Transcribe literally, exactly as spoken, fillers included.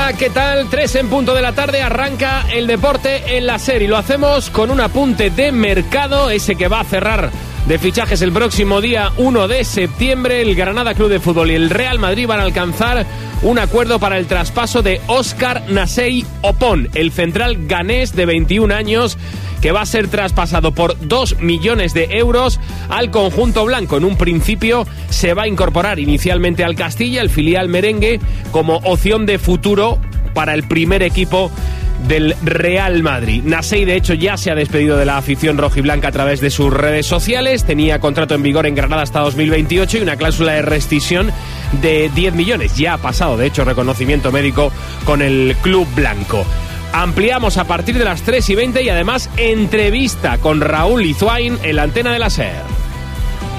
Hola, ¿qué tal? Tres en punto de la tarde, arranca el deporte en la SER y lo hacemos con un apunte de mercado, ese que va a cerrar de fichajes el próximo día uno de septiembre. El Granada Club de Fútbol y el Real Madrid van a alcanzar un acuerdo para el traspaso de Óscar Nasei Opón, el central ganés de veintiún años, que va a ser traspasado por dos millones de euros al conjunto blanco. En un principio se va a incorporar inicialmente al Castilla, el filial merengue, como opción de futuro para el primer equipo del Real Madrid. Nasei, de hecho, ya se ha despedido de la afición rojiblanca a través de sus redes sociales. Tenía contrato en vigor en Granada hasta dos mil veintiocho y una cláusula de rescisión de diez millones. Ya ha pasado, de hecho, reconocimiento médico con el club blanco. Ampliamos a partir de las tres y veinte y además entrevista con Raúl Lizuain en la antena de la SER.